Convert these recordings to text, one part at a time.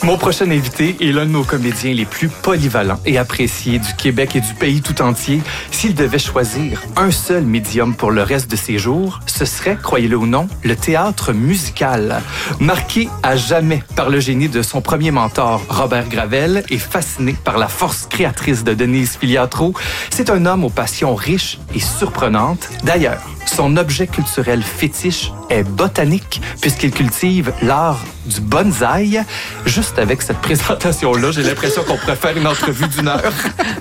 Mon prochain invité est l'un de nos comédiens les plus polyvalents et appréciés du Québec et du pays tout entier. S'il devait choisir un seul médium pour le reste de ses jours, ce serait, croyez-le ou non, le théâtre musical. Marqué à jamais par le génie de son premier mentor, Robert Gravel, et fasciné par la force créatrice de Denise Filiatro, c'est un homme aux passions riches et surprenantes. D'ailleurs, son objet culturel fétiche est botanique puisqu'il cultive l'art du bonsaï. Juste avec cette présentation-là, j'ai l'impression qu'on pourrait faire une entrevue d'1 heure.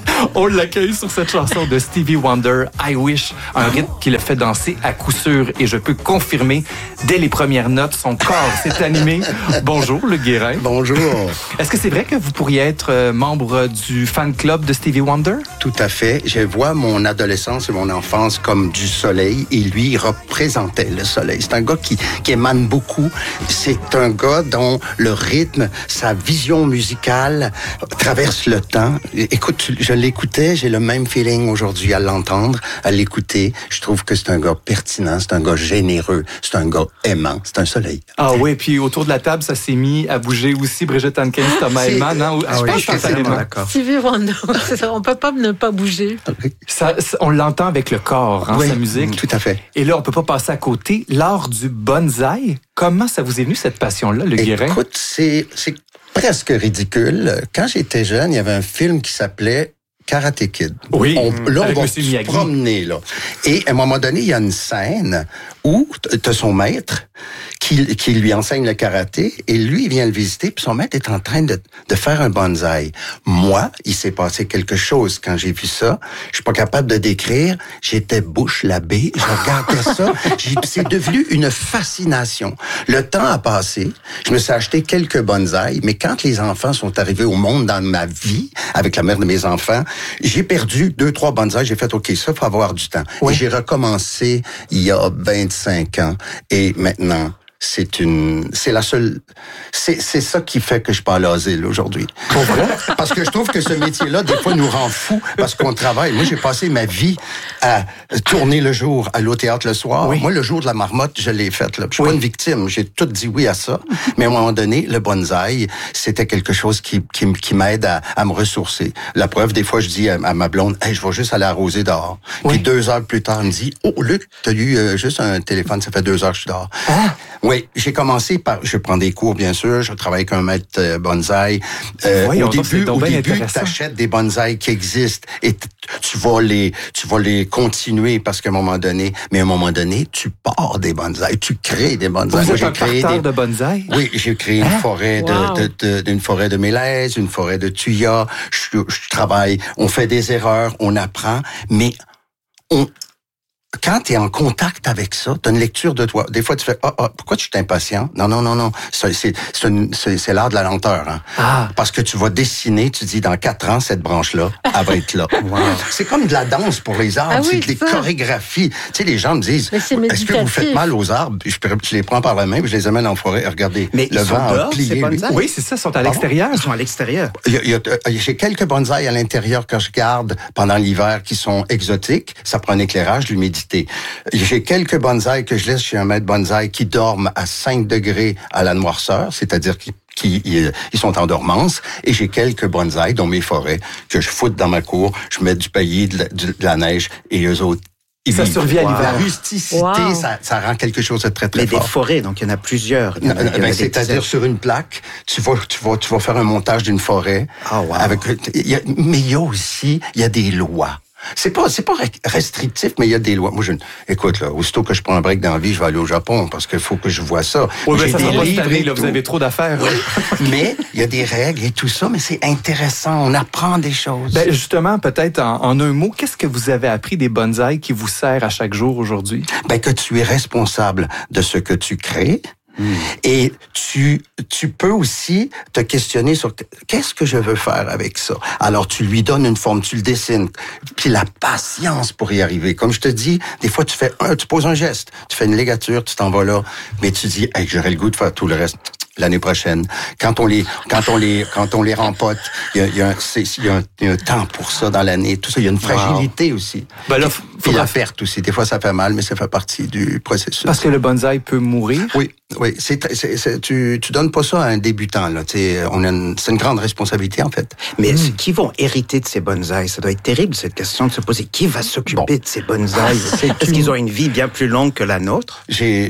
On l'accueille sur cette chanson de Stevie Wonder, I Wish, un rythme qui le fait danser à coup sûr. Et je peux confirmer, dès les premières notes, son corps s'est animé. Bonjour, Luc Guérin. Bonjour. Est-ce que c'est vrai que vous pourriez être membre du fan club de Stevie Wonder? Tout à fait. Je vois mon adolescence et mon enfance comme du soleil et lui, il représentait le soleil. C'est un gars qui émane beaucoup. C'est un gars dont le rythme, sa vision musicale traverse le temps. Écoute, je l'écoutais, j'ai le même feeling aujourd'hui à l'entendre, à l'écouter. Je trouve que c'est un gars pertinent, c'est un gars généreux, c'est un gars aimant, c'est un soleil. Ah oui, puis autour de la table, ça s'est mis à bouger aussi. Brigitte Hankins, Thomas Hellman. Hein? Ah oui, je suis totalement d'accord. Stevie Wonder, on peut pas ne pas bouger. Ça, on l'entend avec le corps, hein, oui, sa musique. Tout à fait. Et là, on peut pas passer à côté. L'art du bonsaï. Comment ça vous est venu, cette passion-là, le Guérin? Écoute, c'est presque ridicule. Quand j'étais jeune, il y avait un film qui s'appelait Karate Kid. Oui, on va se promener, là. Et à un moment donné, il y a une scène où t'as son maître qui lui enseigne le karaté et lui, il vient le visiter puis son maître est en train de faire un bonsaï. Moi, il s'est passé quelque chose quand j'ai vu ça. Je suis pas capable de décrire. J'étais bouche la bée. Je regardais ça. C'est devenu une fascination. Le temps a passé. Je me suis acheté quelques bonsaïs, mais quand les enfants sont arrivés au monde dans ma vie, avec la mère de mes enfants, j'ai perdu 2-3 bonsaïs. J'ai fait, OK, ça, faut avoir du temps. Oui. Et j'ai recommencé il y a 25 ans. Et maintenant, c'est ça qui fait que je suis pas à l'asile aujourd'hui. Pour vrai? Parce que je trouve que ce métier-là, des fois, nous rend fous parce qu'on travaille. Moi, j'ai passé ma vie à tourner le jour, aller au théâtre le soir. Oui. Moi, le jour de la marmotte, je l'ai faite, là. Je suis pas une victime. J'ai tout dit oui à ça. Mais à un moment donné, le bonsaï, c'était quelque chose qui m'aide à me ressourcer. La preuve, des fois, je dis à ma blonde, hey, je vais juste aller arroser dehors. Oui. Puis 2 heures plus tard, elle me dit, oh, Luc, t'as eu juste un téléphone, ça fait 2 heures que je suis dehors. Ah. Oui, j'ai commencé par... Je prends des cours, bien sûr. Je travaille avec un maître bonsaï. Au début, tu achètes des bonsaïs qui existent et tu vas les continuer parce qu'à un moment donné... Mais à un moment donné, tu pars des bonsaïs. Tu crées des bonsaïs. Vous êtes un parterre de bonsaïs? Oui, j'ai créé une forêt une forêt de mélèzes, une forêt de thuyas. Je travaille. On fait des erreurs, on apprend, mais quand tu es en contact avec ça, tu as une lecture de toi. Des fois, tu fais pourquoi tu es impatient? Non. C'est l'art de la lenteur. Hein? Ah. Parce que tu vas dessiner, tu dis, dans 4 ans, cette branche-là, elle va être là. Wow. C'est comme de la danse pour les arbres. C'est des chorégraphies. Tu sais, les gens me disent, est-ce que vous faites mal aux arbres? Je les prends par la main, puis je les amène en forêt. Regardez, mais le vent a plié. Oui, c'est ça, ils sont à l'extérieur. Ils sont à l'extérieur. J'ai quelques bonsaïs à l'intérieur que je garde pendant l'hiver qui sont exotiques. Ça prend un éclairage, l'humidité. J'ai quelques bonsaïs que je laisse chez un maître bonsaï qui dorment à 5 degrés à la noirceur, c'est-à-dire qu'ils sont en dormance. Et j'ai quelques bonsaïs dans mes forêts que je foute dans ma cour, je mets du paillis, de la neige, et eux autres, ça survit à l'hiver. La rusticité, ça rend quelque chose de très, très fort. Mais des forêts, donc il y en a plusieurs. C'est-à-dire sur une plaque, tu vas faire un montage d'une forêt. Oh, wow. Mais il y a des lois. C'est pas restrictif, mais il y a des lois. Moi, écoute, là, aussitôt que je prends un break dans la vie, je vais aller au Japon parce qu'il faut que je vois ça. Oui, mais ça sera pas cette année, là, vous avez trop d'affaires. Mais il y a des règles et tout ça, mais c'est intéressant. On apprend des choses. Ben, justement, peut-être en un mot, qu'est-ce que vous avez appris des bonsaïs qui vous sert à chaque jour aujourd'hui? Ben, que tu es responsable de ce que tu crées. Et tu peux aussi te questionner sur qu'est-ce que je veux faire avec ça. Alors, tu lui donnes une forme, tu le dessines. Puis la patience pour y arriver. Comme je te dis, des fois, tu poses un geste, tu fais une ligature, tu t'en vas là, mais tu dis, hey, j'aurais le goût de faire tout le reste. l'année prochaine. Quand on les rempote, il y a un temps pour ça dans l'année. Tout ça, il y a une fragilité aussi. Ben là, puis la perte aussi. Des fois, ça fait mal, mais ça fait partie du processus. Parce que le bonsaï peut mourir. Oui. Tu donnes pas ça à un débutant, là. C'est une grande responsabilité, en fait. Mais qui vont hériter de ces bonsaïs? Ça doit être terrible, cette question de se poser. Qui va s'occuper de ces bonsaïs? Est-ce qu'ils ont une vie bien plus longue que la nôtre? J'ai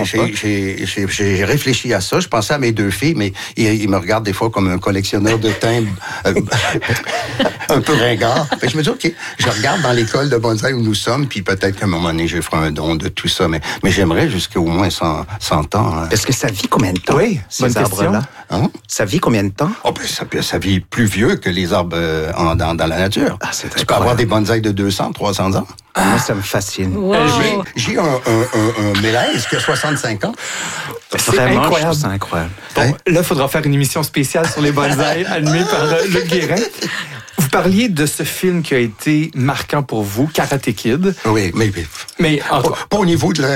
réfléchi à ça. Je pensais à mes 2 filles, mais ils me regardent des fois comme un collectionneur de timbres un peu ringard. Fait que je me dis, OK, je regarde dans l'école de bonsaï où nous sommes, puis peut-être qu'à un moment donné, je ferai un don de tout ça. Mais j'aimerais jusqu'à au moins 100 ans. Hein. Parce que ça vit combien de temps? Oui, ces arbres-là. Hein? Ça vit combien de temps? Oh, ben, ça vit plus vieux que les arbres dans la nature. Ah, c'est tu peux avoir des bonsaïs de 200, 300 ans. Moi, ça me fascine. Wow. J'ai un mélèze qui a 65 ans. Vraiment, incroyable. je trouve ça incroyable. Bon, là, il faudra faire une émission spéciale sur les bonsaïs animée par Luc Guérin. Vous parliez de ce film qui a été marquant pour vous, Karate Kid. Oui, mais pas au niveau du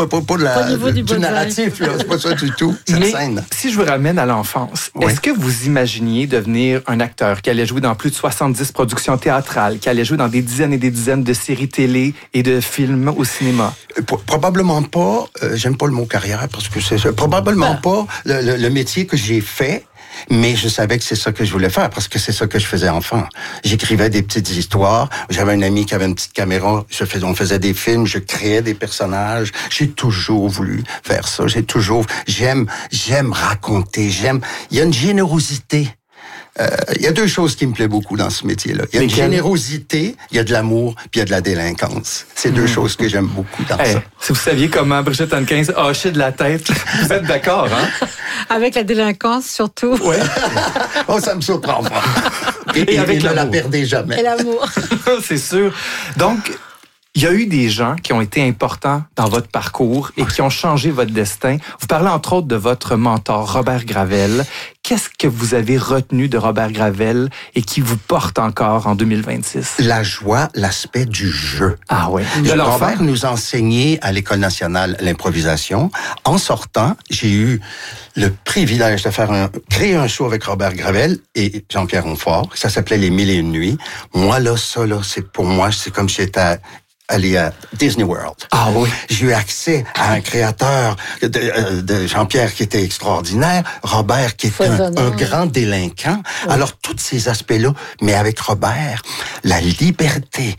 narratif, là, c'est pas ça du tout, cette scène. Si je vous ramène à l'enfance, est-ce que vous imaginiez devenir un acteur qui allait jouer dans plus de 70 productions théâtrales, qui allait jouer dans des dizaines et des dizaines de séries télé et de films au cinéma? Probablement pas, j'aime pas le mot carrière parce que c'est probablement pas le métier que j'ai fait. Mais je savais que c'est ça que je voulais faire parce que c'est ça que je faisais enfant. J'écrivais des petites histoires. J'avais un ami qui avait une petite caméra. On faisait des films. Je créais des personnages. J'ai toujours voulu faire ça. J'aime raconter. Il y a une générosité. Il y a 2 choses qui me plaisent beaucoup dans ce métier-là. Il y a une générosité, il y a de l'amour, puis il y a de la délinquance. C'est 2 choses que j'aime beaucoup dans ça. Si vous saviez comment Brigitte Hannequin a hoché de la tête, vous êtes d'accord, hein? Avec la délinquance, surtout. Oui. Oh, ça me surprend pas. Et avec ne la perdez jamais. Et l'amour. C'est sûr. Donc, il y a eu des gens qui ont été importants dans votre parcours et qui ont changé votre destin. Vous parlez entre autres de votre mentor, Robert Gravel. Qu'est-ce que vous avez retenu de Robert Gravel et qui vous porte encore en 2026? La joie, l'aspect du jeu. Ah oui. Robert nous enseignait à l'École nationale l'improvisation. En sortant, j'ai eu le privilège de créer un show avec Robert Gravel et Jean-Pierre Ronfort. Ça s'appelait Les 1001 nuits. Moi, c'est comme si j'étais aller à Disney World. Ah oui. J'ai eu accès à un créateur de Jean-Pierre qui était extraordinaire, Robert qui est un grand délinquant. Oui. Alors, tous ces aspects-là, mais avec Robert, la liberté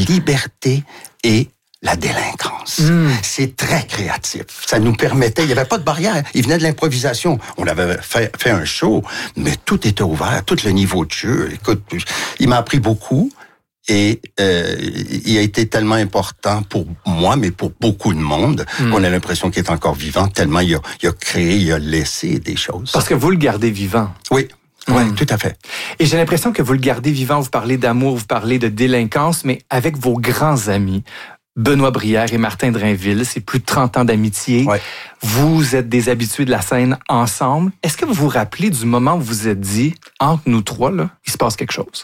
et la délinquance. C'est très créatif. Ça nous permettait, il n'y avait pas de barrière. Il venait de l'improvisation. On avait fait un show, mais tout était ouvert, tout le niveau de jeu. Écoute, il m'a appris beaucoup. Et il a été tellement important pour moi, mais pour beaucoup de monde, qu'on a l'impression qu'il est encore vivant, tellement il a créé, il a laissé des choses. Parce que vous le gardez vivant. Oui. Oui, tout à fait. Et j'ai l'impression que vous le gardez vivant. Vous parlez d'amour, vous parlez de délinquance, mais avec vos grands amis, Benoît Brière et Martin Drainville, c'est plus de 30 ans d'amitié. Ouais. Vous êtes des habitués de la scène ensemble. Est-ce que vous vous rappelez du moment où vous vous êtes dit, entre nous 3, là, il se passe quelque chose?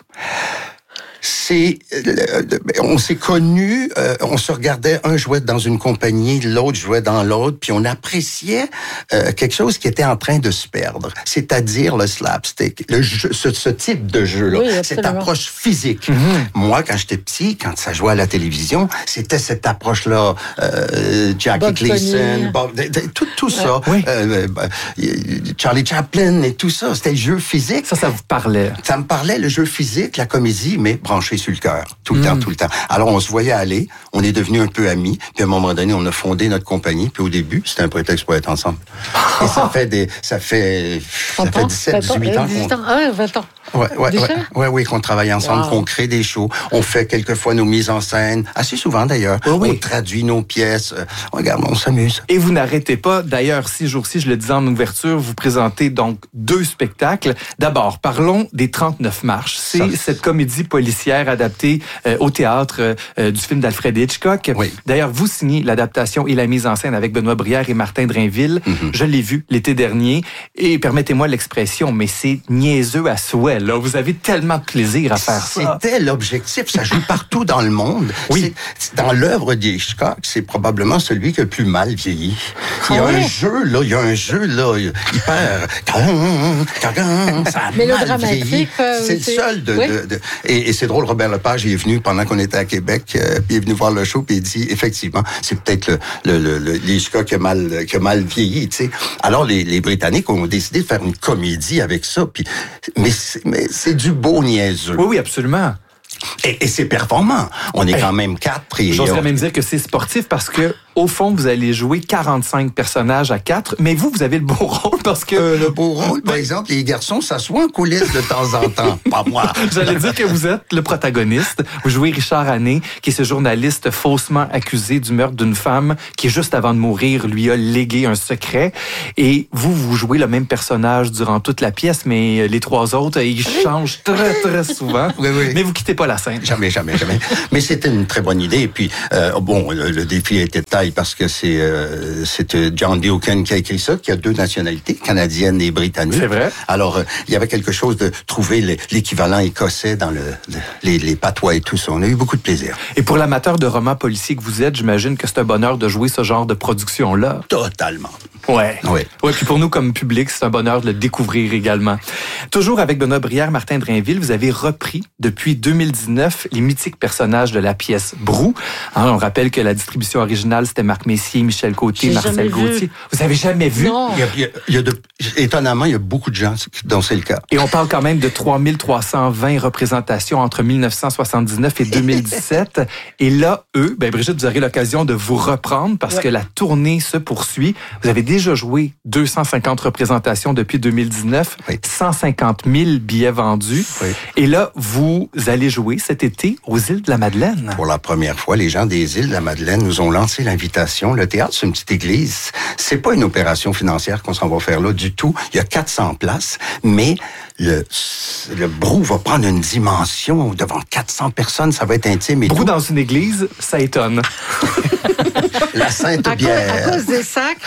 On s'est connus, on se regardait, un jouait dans une compagnie, l'autre jouait dans l'autre, puis on appréciait quelque chose qui était en train de se perdre, c'est-à-dire le slapstick, ce type de jeu-là, oui, cette approche physique. Moi, quand j'étais petit, quand ça jouait à la télévision, c'était cette approche-là, Jackie Gleason, tout ça, oui. Charlie Chaplin et tout ça, c'était le jeu physique. Ça vous parlait? Ça me parlait, le jeu physique, la comédie, mais branché sur le cœur, tout le temps. Alors, on se voyait aller, on est devenus un peu amis, puis à un moment donné, on a fondé notre compagnie, puis au début, c'était un prétexte pour être ensemble. Et ça fait 17, 18 ans. 18 ans, ah ouais, 20 ans. Oui, qu'on travaille ensemble, qu'on crée des shows. On fait quelquefois nos mises en scène, assez souvent d'ailleurs. Oui. On traduit nos pièces. Regarde, on s'amuse. Et vous n'arrêtez pas. D'ailleurs, ces jours-ci, je le disais en ouverture, vous présentez donc 2 spectacles. D'abord, parlons des 39 marches. C'est cette comédie policière adaptée au théâtre du film d'Alfred Hitchcock. Oui. D'ailleurs, vous signez l'adaptation et la mise en scène avec Benoît Brière et Martin Drainville. Je l'ai vu l'été dernier. Et permettez-moi l'expression, mais c'est niaiseux à souhait. vrai, là. Vous avez tellement de plaisir à faire ça. C'était l'objectif. Ça joue partout dans le monde. Oui. Dans l'œuvre d'Hitchcock, c'est probablement celui qui a le plus mal vieilli. Il y a un jeu, là, hyper... Ça a mal vieilli. C'est le seul Et c'est drôle, Robert Lepage, il est venu pendant qu'on était à Québec, puis il est venu voir le show, puis il dit, effectivement, c'est peut-être l'Hitchcock qui a mal vieilli, tu sais. Alors, les Britanniques ont décidé de faire une comédie avec ça, mais c'est du beau niaiseux. Oui, absolument. Et c'est performant. On est quand même 4. J'oserais même dire que c'est sportif parce que, au fond, vous allez jouer 45 personnages à 4, mais vous avez le beau rôle parce que... le beau rôle, par exemple, les garçons s'assoient en coulisses de temps en temps. Pas moi. J'allais dire que vous êtes le protagoniste. Vous jouez Richard Hannay, qui est ce journaliste faussement accusé du meurtre d'une femme qui, juste avant de mourir, lui a légué un secret. Et vous jouez le même personnage durant toute la pièce, mais les 3 autres, ils changent très, très souvent. Oui. Mais vous quittez pas la scène. Jamais. Mais c'était une très bonne idée. Et puis, le défi était de taille parce que c'est John Buchan qui a écrit ça, qui a 2 nationalités, canadienne et britannique. C'est vrai. Alors, il y avait quelque chose de trouver l'équivalent écossais dans les patois et tout ça. On a eu beaucoup de plaisir. Et pour l'amateur de romans policiers que vous êtes, j'imagine que c'est un bonheur de jouer ce genre de production-là. Totalement. Ouais. Oui. Ouais, puis pour nous, comme public, c'est un bonheur de le découvrir également. Toujours avec Benoît Brière, Martin Drainville, vous avez repris depuis 2019 les mythiques personnages de la pièce Brou. On rappelle que la distribution originale, c'était Marc Messier, Michel Côté, Marcel Gauthier. Vous avez jamais vu? Non. Étonnamment, il y a beaucoup de gens dont c'est le cas. Et on parle quand même de 3320 représentations entre 1979 et 2017. Et là, Brigitte, vous aurez l'occasion de vous reprendre parce que la tournée se poursuit. Vous avez déjà joué 250 représentations depuis 2019, 150 000 billets vendus. Oui. Et là, vous allez jouer cet été aux Îles de la Madeleine. Pour la première fois, les gens des Îles de la Madeleine nous ont lancé l'invitation. Le théâtre, c'est une petite église. C'est pas une opération financière qu'on s'en va faire là du tout. Il y a 400 places, mais le Brou va prendre une dimension devant 400 personnes. Ça va être intime et Brou tout. dans une église, ça étonne. La Sainte-Bière. À cause des sacs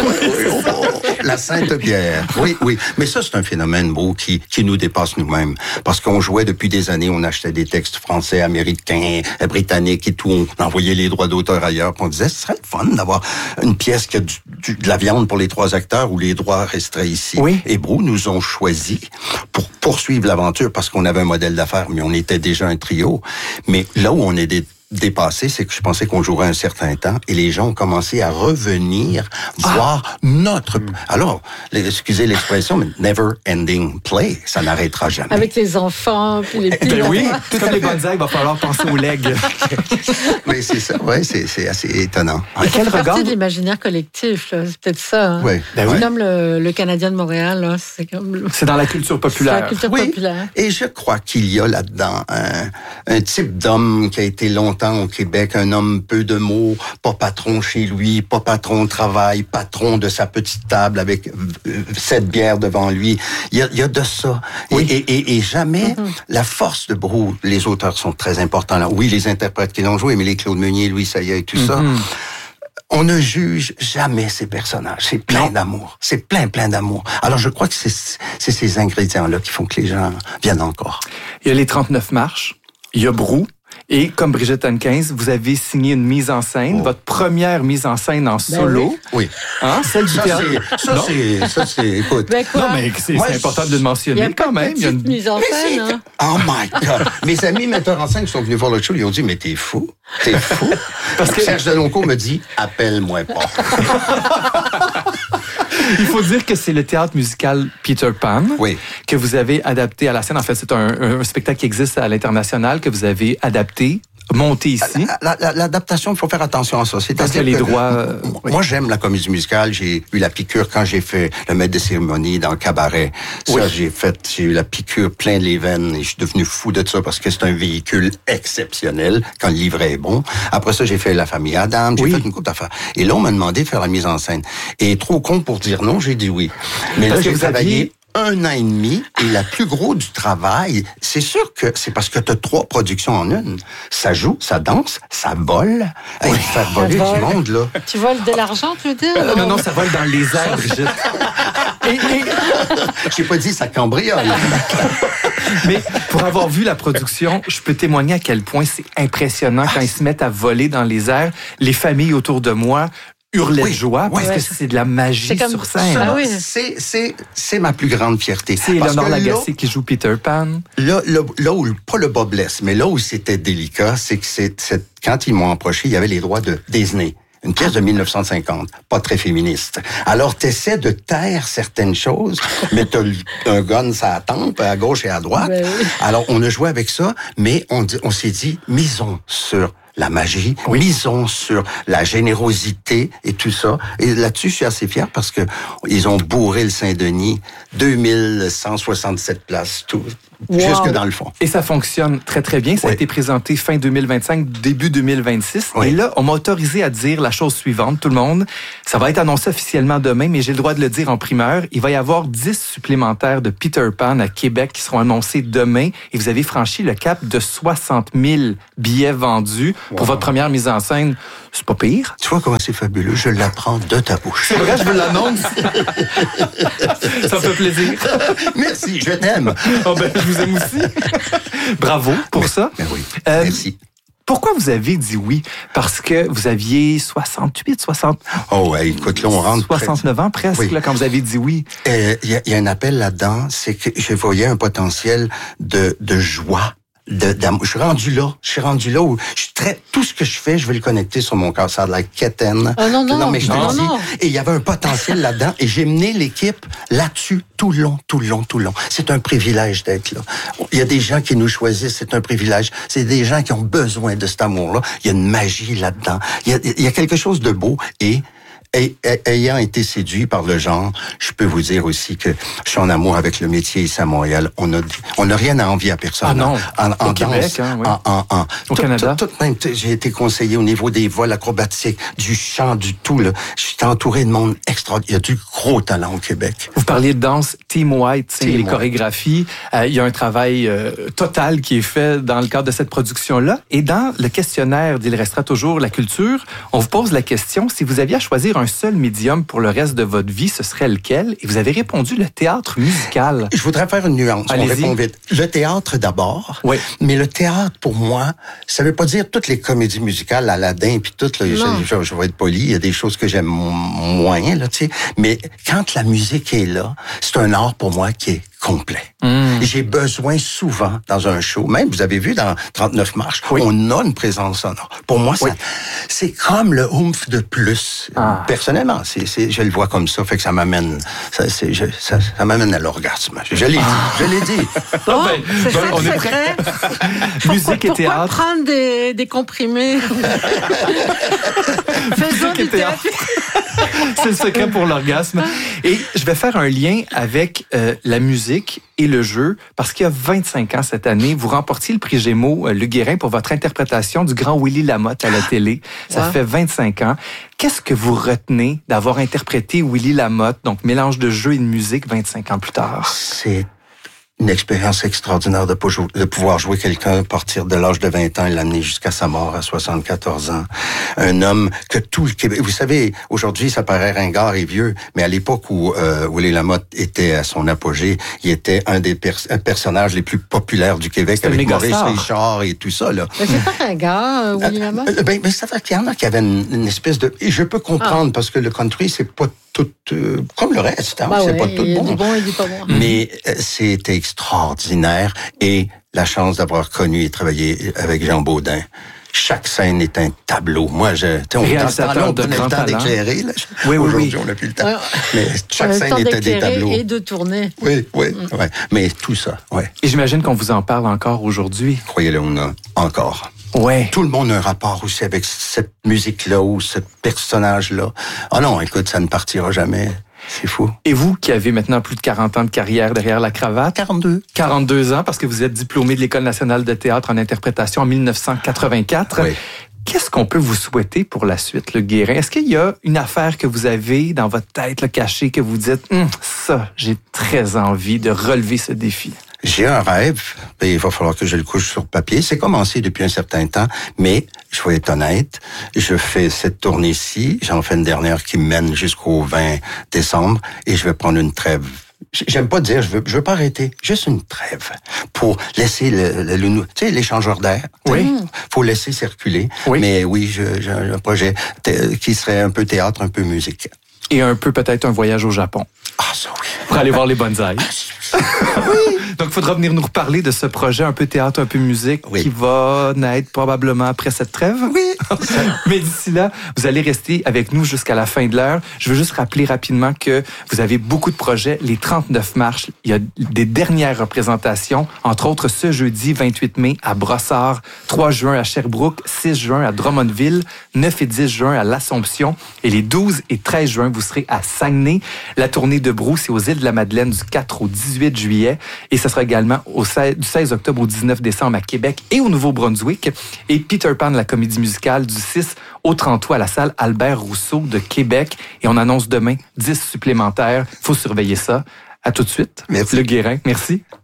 La Sainte-Bière. Oui. Mais ça, c'est un phénomène, Brou, qui nous dépasse nous-mêmes. Parce qu'on jouait depuis des années, on achetait des textes français, américains, britanniques et tout. On envoyait les droits d'auteur ailleurs. Puis on disait, ce serait le fun d'avoir une pièce qui a de la viande pour les 3 acteurs où les droits resteraient ici. Oui. Et Brou nous ont choisis pour poursuivre l'aventure parce qu'on avait un modèle d'affaires, mais on était déjà un trio. Mais là où on est dépassé, c'est que je pensais qu'on jouerait un certain temps et les gens ont commencé à revenir voir notre... Alors, excusez l'expression, mais never ending play, ça n'arrêtera jamais. avec les enfants, puis les petits. Ben oui, tout comme les bonsaïs, il va falloir penser aux legs. Mais c'est ça, c'est assez étonnant. Et quel C'est regard... partie de l'imaginaire collectif, là. C'est peut-être ça. Hein. Oui. Ben C'est oui. comme le Canadien de Montréal, là. C'est comme... C'est dans la culture C'est la populaire. culture Oui, populaire. et je crois qu'il y a là-dedans un type d'homme qui a été longtemps au Québec, un homme peu de mots, pas patron chez lui, pas patron de travail, patron de sa petite table avec 7 bières devant lui. Il y a de ça. Oui. Et jamais la force de Brou, les auteurs sont très importants là. Oui, les interprètes qui l'ont joué, mais les Claude Meunier, Louis Saillat et tout ça. On ne juge jamais ces personnages. C'est plein d'amour. C'est plein d'amour. Alors, je crois que c'est ces ingrédients-là qui font que les gens viennent encore. Il y a les 39 marches, il y a Brou, et comme Brigitte Hankins, vous avez signé une mise en scène, votre première mise en scène en solo. Oui. Hein, celle du théâtre. Ça, c'est, écoute. Ben quoi? Non, mais c'est Moi, important de le Il y mentionner a pas quand même. de petite mise en scène, hein. Oh my God! Mes amis metteurs en scène qui sont venus voir le show, ils ont dit, mais t'es fou. Parce que Serge Deloncourt me dit, appelle-moi pas. Il faut dire que c'est le théâtre musical Peter Pan que vous avez adapté à la scène. En fait, c'est un spectacle qui existe à l'international que vous avez adapté, monté ici. L'adaptation, il faut faire attention à ça. Parce que les droits... Moi, j'aime la comédie musicale. J'ai eu la piqûre quand j'ai fait le maître de cérémonie dans le cabaret. Ça, j'ai eu la piqûre plein les veines et je suis devenu fou de ça parce que c'est un véhicule exceptionnel quand le livret est bon. Après ça, j'ai fait La famille Adam. J'ai fait une couple d'affaires. Et là, on m'a demandé de faire la mise en scène. Et trop con pour dire non, j'ai dit oui. Mais parce là, que j'ai vous travaillé... 1 an et demi, et la plus gros du travail, c'est sûr que c'est parce que tu as 3 productions en une. Ça joue, ça danse, ça vole. Hey, faire voler du monde, là. Tu voles de l'argent, tu veux dire? Non, ça vole dans les airs, Brigitte. J'ai pas dit ça cambriole. Mais pour avoir vu la production, je peux témoigner à quel point c'est impressionnant quand ils se mettent à voler dans les airs. Les familles autour de moi hurlaient de joie parce que c'est de la magie sur scène. Ah oui. C'est ma plus grande fierté. C'est Léonard Lagacé qui joue Peter Pan. Là où, pas le bas blesse, mais là où c'était délicat, c'est que quand ils m'ont approché, il y avait les droits de Disney. Une pièce de 1950, pas très féministe. Alors, t'essaies de taire certaines choses, mais t'as un gun sur la tempe, à gauche et à droite. Ben oui. Alors, on a joué avec ça, mais on s'est dit, misons sur la magie, misons sur la générosité et tout ça. Et là-dessus, je suis assez fier parce que ils ont bourré le Saint-Denis, 2167 places, tout. Wow. Jusque dans le fond. Et ça fonctionne très, très bien. Ça a été présenté fin 2025, début 2026. Et là, on m'a autorisé à dire la chose suivante, tout le monde. Ça va être annoncé officiellement demain, mais j'ai le droit de le dire en primeur. Il va y avoir 10 supplémentaires de Peter Pan à Québec qui seront annoncés demain. Et vous avez franchi le cap de 60 000 billets vendus pour votre première mise en scène. C'est pas pire. Tu vois comment c'est fabuleux? Je l'apprends de ta bouche. C'est vrai, je vous l'annonce. Ça me fait plaisir. Merci, je t'aime. Oh ben, je vous aime aussi. Bravo pour ça. Ben oui, merci. Pourquoi vous avez dit oui? Parce que vous aviez 68, 60... Oh ouais, écoute, là, on rentre... 69 ans presque, là, quand vous avez dit oui. Il y a un appel là-dedans, c'est que je voyais un potentiel de joie. Je suis rendu là où tout ce que je fais, je vais le connecter sur mon cœur. Ça a de la quétaine. Non, mais je te le dis. Et il y avait un potentiel là-dedans et j'ai mené l'équipe là-dessus tout le long. C'est un privilège d'être là. Il y a des gens qui nous choisissent, c'est un privilège. C'est des gens qui ont besoin de cet amour-là. Il y a une magie là-dedans. Il y a quelque chose de beau et ayant été séduit par le genre, je peux vous dire aussi que je suis en amour avec le métier ici à Montréal. On n'a rien à envier à personne. Ah non, en Québec, danse, au Canada. Même, j'ai été conseiller au niveau des vols acrobatiques, du chant, du tout. Là. Je suis entouré de monde extraordinaire. Il y a du gros talent au Québec. Vous parliez de danse, Team White, c'est les chorégraphies. Il y a un travail total qui est fait dans le cadre de cette production-là. Et dans le questionnaire d'Il restera toujours la culture, on vous pose la question, si vous aviez à choisir un seul médium pour le reste de votre vie, ce serait lequel? Et vous avez répondu le théâtre musical. Je voudrais faire une nuance. Allez-y. On répond vite. Le théâtre d'abord. Oui. Mais le théâtre, pour moi, ça veut pas dire toutes les comédies musicales, Aladdin, puis tout. Là, je vais être poli. Il y a des choses que j'aime moins, là, tu sais. Mais quand la musique est là, c'est un art pour moi qui est complet. J'ai besoin souvent dans un show, même vous avez vu dans 39 marches, on a une présence sonore. Pour moi, c'est comme le oomph de plus. Personnellement, je le vois comme ça, fait que ça m'amène, ça m'amène à l'orgasme. Je l'ai dit. Bon, c'est ça le secret. Musique et théâtre. Pourquoi prendre des comprimés? Faisons du théâtre. C'est le secret pour l'orgasme. Et je vais faire un lien avec la musique et le jeu, parce qu'il y a 25 ans cette année, vous remportiez le prix Gémeaux Le Guérin pour votre interprétation du grand Willy Lamotte à la télé. Ça fait 25 ans. Qu'est-ce que vous retenez d'avoir interprété Willy Lamotte, donc mélange de jeu et de musique 25 ans plus tard? C'est une expérience extraordinaire de pouvoir jouer quelqu'un à partir de l'âge de 20 ans et l'amener jusqu'à sa mort à 74 ans. Un homme que tout le Québec... Vous savez, aujourd'hui, ça paraît ringard et vieux, mais à l'époque où Willy Lamotte était à son apogée, il était un des personnages les plus populaires du Québec avec Maurice Richard et tout ça. Là. Mais c'est pas ringard, Willy Lamotte? Mais ça fait qu'il y en a qui avaient une espèce de... Et je peux comprendre, parce que le country, c'est pas tout... comme le reste, hein, c'est pas tout bon. Il y a du bon et du pas bon. Mais c'était extraordinaire et la chance d'avoir connu et travaillé avec Jean Baudin. Chaque scène est un tableau. Moi, on a le temps d'éclairer. Aujourd'hui, on n'a plus le temps. Mais chaque scène était des tableaux. Et de tourner. Oui. Mais tout ça, Et j'imagine qu'on vous en parle encore aujourd'hui. Croyez-le, on a encore. Ouais. Tout le monde a un rapport aussi avec cette musique-là ou ce personnage-là. Ah non, écoute, ça ne partira jamais. C'est fou. Et vous, qui avez maintenant plus de 40 ans de carrière derrière la cravate? 42 ans, parce que vous êtes diplômé de l'École nationale de théâtre en interprétation en 1984. Oui. Qu'est-ce qu'on peut vous souhaiter pour la suite, le Guérin? Est-ce qu'il y a une affaire que vous avez dans votre tête, cachée, que vous dites, ça, j'ai très envie de relever ce défi? J'ai un rêve, et il va falloir que je le couche sur papier. C'est commencé depuis un certain temps, mais je vais être honnête, je fais cette tournée-ci, j'en fais une dernière qui me mène jusqu'au 20 décembre, et je vais prendre une trêve. J'aime pas dire, je veux pas arrêter, juste une trêve pour laisser tu sais, l'échangeur d'air. Oui. Faut laisser circuler. Oui. Mais oui, j'ai un projet qui serait un peu théâtre, un peu musique. Et un peu peut-être un voyage au Japon. Ah, ça oui. Pour aller voir les bonsaïs. Oui. Donc, il faudra venir nous reparler de ce projet un peu théâtre, un peu musique, qui va naître probablement après cette trêve. Oui. Mais d'ici là, vous allez rester avec nous jusqu'à la fin de l'heure. Je veux juste rappeler rapidement que vous avez beaucoup de projets. Les 39 mars, il y a des dernières représentations, entre autres ce jeudi 28 mai à Brossard, 3 juin à Sherbrooke, 6 juin à Drummondville, 9 et 10 juin à l'Assomption et les 12 et 13 juin, vous serez à Saguenay. La tournée de Brou, c'est aux îles de la Madeleine du 4 au 18 juillet et ça sera également du 16 octobre au 19 décembre à Québec et au Nouveau-Brunswick. Et Peter Pan, la comédie musicale, du 6 au 30 août à la salle Albert Rousseau de Québec. Et on annonce demain 10 supplémentaires. Il faut surveiller ça. À tout de suite. Merci. Le Guérin, merci.